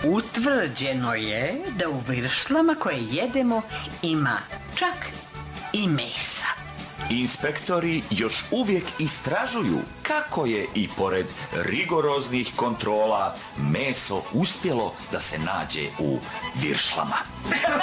Utvrđeno je da u viršlama koje jedemo ima čak i mesa. Inspektori još uvijek istražuju kako je i pored rigoroznih kontrola meso uspjelo da se nađe u viršlama.